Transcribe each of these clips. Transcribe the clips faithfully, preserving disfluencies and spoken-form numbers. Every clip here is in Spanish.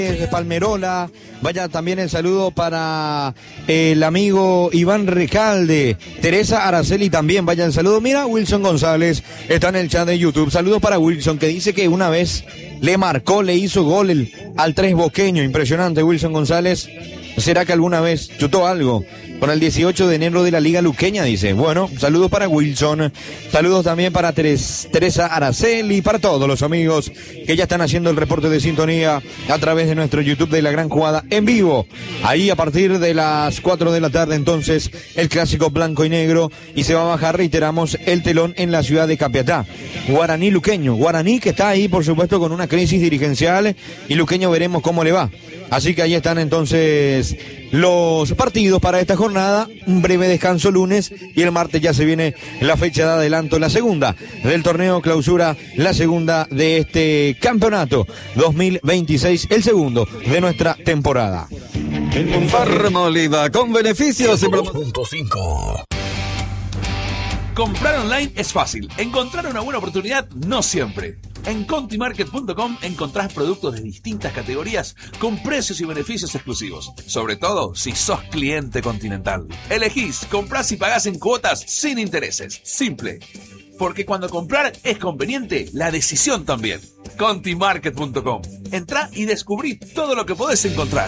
Palmerola, vaya también el saludo para el amigo Iván Recalde, Teresa Araceli también, vaya el saludo. Mira, Wilson González está en el chat de YouTube, saludos para Wilson, que dice que una vez le marcó, le hizo gol el, al Tres Boqueño, impresionante Wilson González. ¿Será que alguna vez chutó algo con el dieciocho de enero de la Liga Luqueña? Dice. Bueno, saludos para Wilson, saludos también para Teres, Teresa Araceli, para todos los amigos que ya están haciendo el reporte de sintonía a través de nuestro YouTube de La Gran Jugada en vivo. Ahí a partir de las cuatro de la tarde entonces el clásico blanco y negro, y se va a bajar, reiteramos, el telón en la ciudad de Capiatá. Guaraní Luqueño, Guaraní que está ahí por supuesto con una crisis dirigencial, y Luqueño veremos cómo le va. Así que ahí están entonces los partidos para esta jornada. Un breve descanso lunes, y el martes ya se viene la fecha de adelanto, la segunda del torneo clausura, la segunda de este campeonato dos mil veintiséis, el segundo de nuestra temporada. Farma Oliva, con beneficios y punto cinco. Comprar online es fácil. Encontrar una buena oportunidad no siempre. En Contimarket punto com encontrás productos de distintas categorías con precios y beneficios exclusivos. Sobre todo si sos cliente Continental. Elegís, comprás y pagás en cuotas sin intereses. Simple. Porque cuando comprar es conveniente, la decisión también. Contimarket punto com. Entrá y descubrí todo lo que podés encontrar.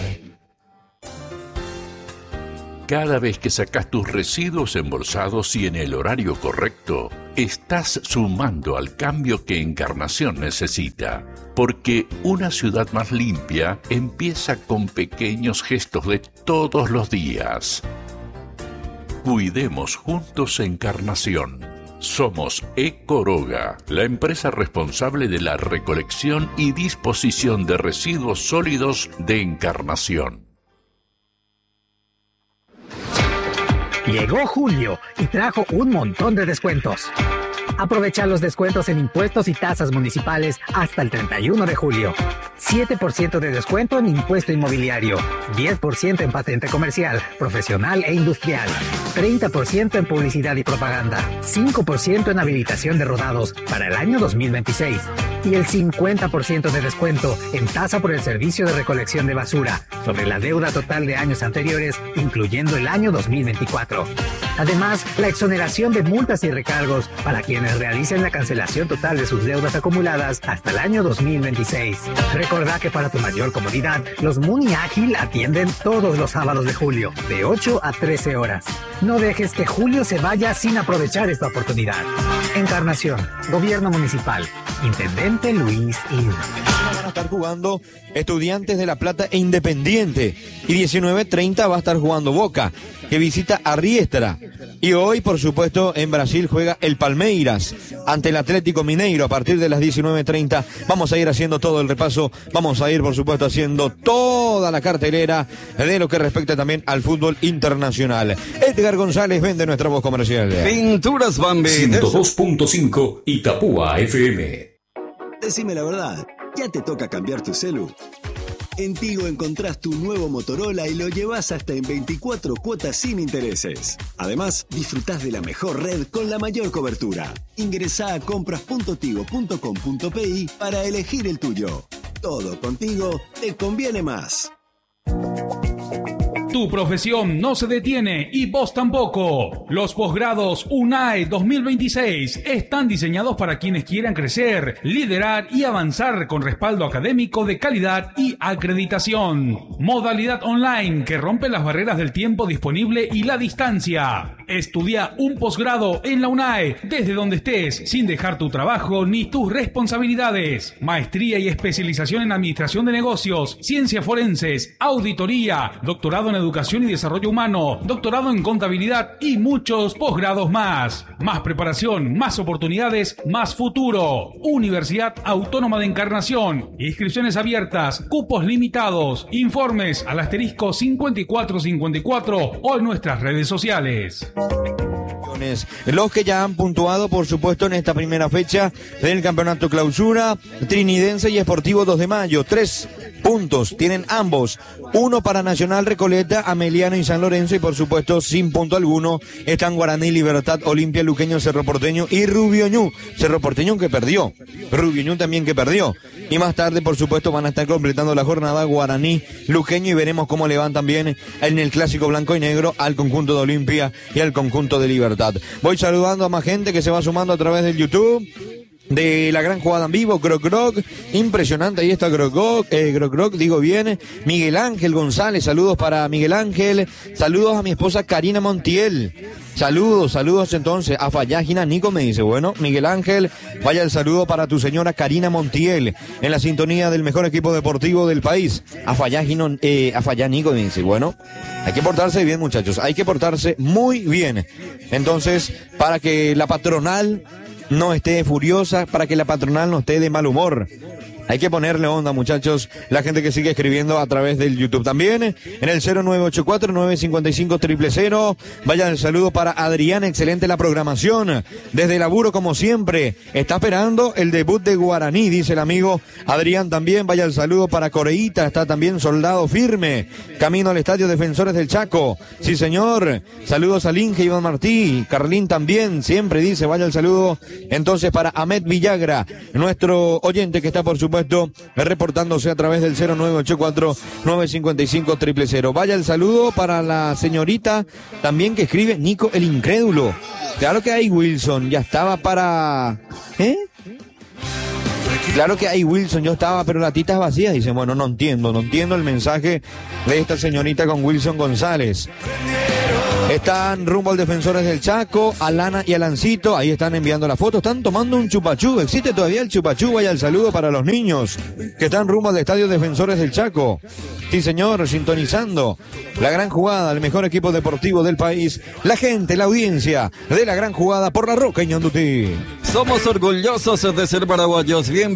Cada vez que sacas tus residuos embolsados y en el horario correcto, estás sumando al cambio que Encarnación necesita. Porque una ciudad más limpia empieza con pequeños gestos de todos los días. Cuidemos juntos Encarnación. Somos Ecoroga, la empresa responsable de la recolección y disposición de residuos sólidos de Encarnación. Llegó julio y trajo un montón de descuentos. Aprovecha los descuentos en impuestos y tasas municipales hasta el treinta y uno de julio. siete por ciento de descuento en impuesto inmobiliario, diez por ciento en patente comercial, profesional e industrial, treinta por ciento en publicidad y propaganda, cinco por ciento en habilitación de rodados para el año dos mil veintiséis y el cincuenta por ciento de descuento en tasa por el servicio de recolección de basura sobre la deuda total de años anteriores, incluyendo el año dos mil veinticuatro. Además, la exoneración de multas y recargos para quienes realicen la cancelación total de sus deudas acumuladas hasta el año dos mil veintiséis. Recordá que para tu mayor comodidad, los Muni Ágil atienden todos los sábados de julio, de ocho a trece horas. No dejes que julio se vaya sin aprovechar esta oportunidad. Encarnación, Gobierno Municipal, Intendente Luis Il. Van a estar jugando Estudiantes de La Plata e Independiente, y diecinueve treinta va a estar jugando Boca, que visita a Riestra. Y hoy, por supuesto, en Brasil juega el Palmeiras ante el Atlético Mineiro a partir de las diecinueve treinta. Vamos a ir haciendo todo el repaso, vamos a ir, por supuesto, haciendo toda la cartelera de lo que respecta también al fútbol internacional. Edgar González vende nuestra voz comercial. Pinturas Bambi. ciento dos punto cinco Itapúa F M. Decime la verdad, ¿ya te toca cambiar tu celu? En Tigo encontrás tu nuevo Motorola y lo llevas hasta en veinticuatro cuotas sin intereses. Además, disfrutás de la mejor red con la mayor cobertura. Ingresá a compras punto tigo punto com punto pi para elegir el tuyo. Todo contigo te conviene más. Tu profesión no se detiene y vos tampoco. Los posgrados UNAE dos mil veintiséis están diseñados para quienes quieran crecer, liderar y avanzar con respaldo académico de calidad y acreditación. Modalidad online que rompe las barreras del tiempo disponible y la distancia. Estudia un posgrado en la UNAE desde donde estés, sin dejar tu trabajo ni tus responsabilidades. Maestría y especialización en administración de negocios, ciencias forenses, auditoría, doctorado en educación y desarrollo humano, doctorado en contabilidad y muchos posgrados más. Más preparación, más oportunidades, más futuro. Universidad Autónoma de Encarnación. Inscripciones abiertas, cupos limitados. Informes al asterisco cincuenta y cuatro cincuenta y cuatro o en nuestras redes sociales. Los que ya han puntuado, por supuesto, en esta primera fecha del campeonato clausura, Trinidense y Sportivo dos de mayo, tres puntos tienen ambos, uno para Nacional, Recoleta, Ameliano y San Lorenzo, y por supuesto sin punto alguno están Guaraní, Libertad, Olimpia, Luqueño, Cerro Porteño y Rubio Ñu. Cerro Porteño que perdió, Rubio Ñu también que perdió, y más tarde por supuesto van a estar completando la jornada Guaraní, Luqueño, y veremos cómo le van también en el clásico blanco y negro al conjunto de Olimpia y al conjunto de Libertad. Voy saludando a más gente que se va sumando a través del YouTube de la gran jugada en vivo. Croc Croc, impresionante, ahí está Croc Croc, eh, Croc Croc, digo bien. Miguel Ángel González, saludos para Miguel Ángel, saludos a mi esposa Karina Montiel, saludos, saludos entonces a Fallágina Nico, me dice, bueno, Miguel Ángel, vaya el saludo para tu señora Karina Montiel, en la sintonía del mejor equipo deportivo del país, a Fallágina, eh, a Fallá Nico, me dice, bueno, hay que portarse bien muchachos, hay que portarse muy bien, entonces, para que la patronal no esté furiosa, para que la patronal no esté de mal humor. Hay que ponerle onda, muchachos, la gente que sigue escribiendo a través del YouTube. También en el cero nueve ocho cuatro, nueve cinco cinco, cero cero cero. Vaya el saludo para Adrián, excelente la programación. Desde Laburo, como siempre, está esperando el debut de Guaraní, dice el amigo Adrián también. Vaya el saludo para Coreíta, está también Soldado Firme. Camino al Estadio Defensores del Chaco. Sí, señor. Saludos a Linge, Iván Martí. Carlín también, siempre dice, vaya el saludo entonces para Ahmed Villagra, nuestro oyente que está por su puesto reportándose a través del cero nueve ocho cuatro, nueve cinco cinco, cero cero cero. Vaya el saludo para la señorita también que escribe Nico el Incrédulo. Claro que hay Wilson, ya estaba para... ¿Eh? Claro que hay Wilson, yo estaba, pero la tita es vacía. Dice, bueno, no entiendo, no entiendo el mensaje de esta señorita con Wilson González. Están rumbo al Defensores del Chaco, Alana y Alancito, ahí están enviando la foto, están tomando un chupachú, existe todavía el chupachú, vaya el saludo para los niños que están rumbo al Estadio Defensores del Chaco. Sí señor, sintonizando la gran jugada, el mejor equipo deportivo del país, la gente, la audiencia de la gran jugada por La Roca y Ñandutí. Somos orgullosos de ser paraguayos, bien